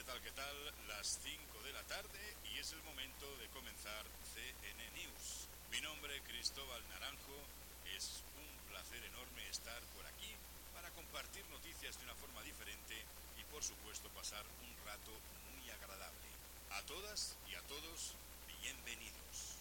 ¿Qué tal? ¿Qué tal? Las 5 de la tarde y es el momento de comenzar CN News. Mi nombre es Cristóbal Naranjo. Es un placer enorme estar por aquí para compartir noticias de una forma diferente y por supuesto pasar un rato muy agradable. A todas y a todos, bienvenidos.